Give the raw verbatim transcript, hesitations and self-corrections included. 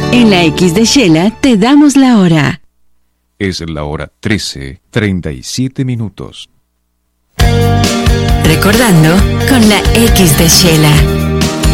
En la X de Shela te damos la hora. Es la hora trece, treinta y siete minutos. Recordando con la X de Shela.